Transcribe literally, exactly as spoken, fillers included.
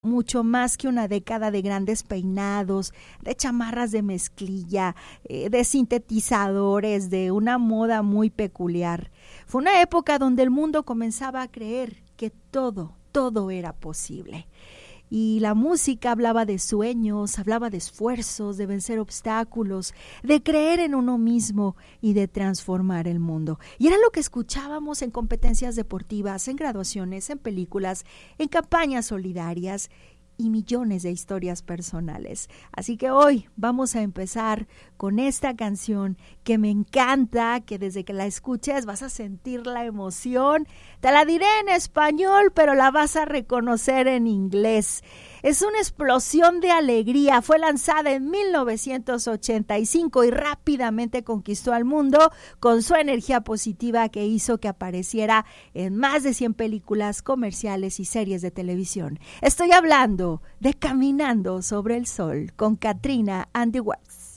mucho más que una década de grandes peinados, de chamarras de mezclilla, eh, de sintetizadores, de una moda muy peculiar. Fue una época donde el mundo comenzaba a creer que todo, todo era posible. Y la música hablaba de sueños, hablaba de esfuerzos, de vencer obstáculos, de creer en uno mismo y de transformar el mundo. Y era lo que escuchábamos en competencias deportivas, en graduaciones, en películas, en campañas solidarias y millones de historias personales. Así que hoy vamos a empezar con esta canción que me encanta, que desde que la escuches vas a sentir la emoción. Te la diré en español, pero la vas a reconocer en inglés. Es una explosión de alegría. Fue lanzada en mil novecientos ochenta y cinco y rápidamente conquistó al mundo con su energía positiva que hizo que apareciera en más de cien películas, comerciales y series de televisión. Estoy hablando de Caminando sobre el Sol con Katrina and the Waves.